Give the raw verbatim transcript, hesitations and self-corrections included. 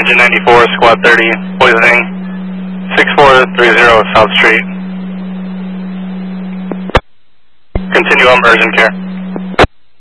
Engine ninety-four, Squad thirty, poisoning, six four three zero South Street. Continue on urgent care.